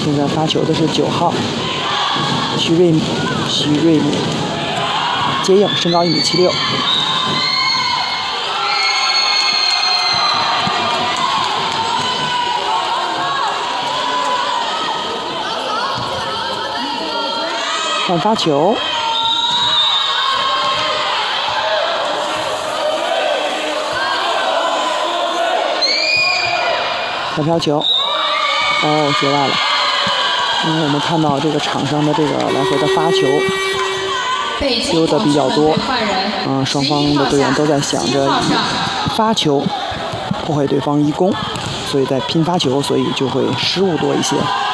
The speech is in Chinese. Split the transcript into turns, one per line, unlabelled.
现在发球的是9号徐瑞敏，接应，身高1.76米。换发球。 反飘球，哦，界外了。因为我们看到这个场上的这个来回的发球丢的比较多，双方的队员都在想着以发球破坏对方一攻，所以在拼发球，所以就会失误多一些。